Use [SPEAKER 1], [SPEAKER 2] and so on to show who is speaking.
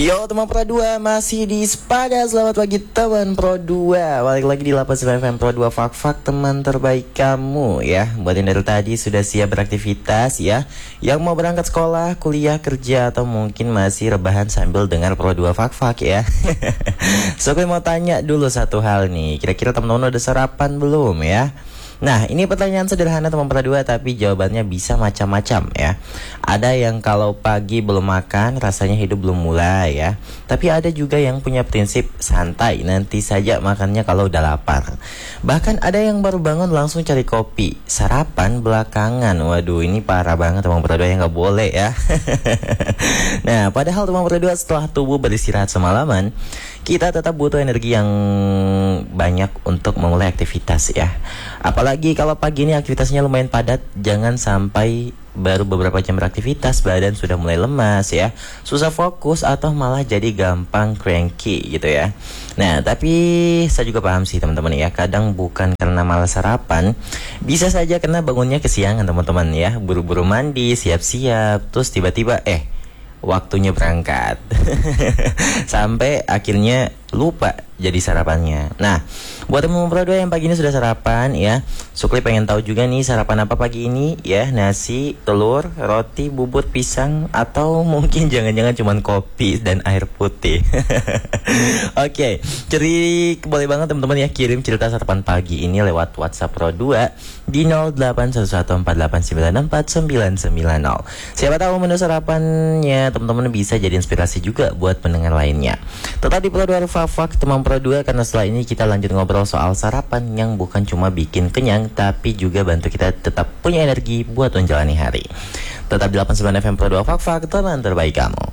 [SPEAKER 1] Yo teman Pro 2, masih di Spada. Selamat pagi teman Pro 2. Balik lagi di 89 FM Pro 2 Fak-Fak, teman terbaik kamu ya. Buat yang dari tadi sudah siap beraktivitas ya, yang mau berangkat sekolah, kuliah, kerja, atau mungkin masih rebahan sambil dengar Pro 2 Fak-Fak ya. So gue mau tanya dulu satu hal nih, kira-kira teman-teman udah sarapan belum ya? Nah, ini pertanyaan sederhana teman Pro 2, tapi jawabannya bisa macam-macam ya. Ada yang kalau pagi belum makan rasanya hidup belum mulai ya. Tapi ada juga yang punya prinsip santai, nanti saja makannya kalau udah lapar. Bahkan ada yang baru bangun langsung cari kopi, sarapan belakangan. Waduh, ini parah banget teman Pro 2, yang gak boleh ya. Nah, padahal teman Pro 2, setelah tubuh beristirahat semalaman, kita tetap butuh energi yang banyak untuk memulai aktivitas ya. Apalagi kalau pagi ini aktivitasnya lumayan padat, jangan sampai baru beberapa jam beraktivitas badan sudah mulai lemas ya, susah fokus atau malah jadi gampang cranky gitu ya. Nah, tapi saya juga paham sih teman-teman ya, kadang bukan karena malas sarapan, bisa saja karena bangunnya kesiangan teman-teman ya, buru-buru mandi, siap-siap, terus tiba-tiba waktunya berangkat. Sampai akhirnya lupa jadi sarapannya. Nah, buat teman Pro 2 yang pagi ini sudah sarapan ya, Sukli pengen tahu juga nih sarapan apa pagi ini ya. Nasi, telur, roti, bubur, pisang, atau mungkin jangan-jangan cuman kopi dan air putih. Oke, boleh banget teman-teman ya, kirim cerita sarapan pagi ini lewat WhatsApp Pro 2 di 081148964990. Siapa tahu menu sarapannya teman-teman bisa jadi inspirasi juga buat pendengar lainnya. Tetap di Pro 2 Fak-Fak teman Pro 2, karena setelah ini kita lanjut ngobrol soal sarapan yang bukan cuma bikin kenyang, tapi juga bantu kita tetap punya energi buat menjalani hari. Tetap di 89 FM Pro 2 Fak-Fak, teman terbaik kamu.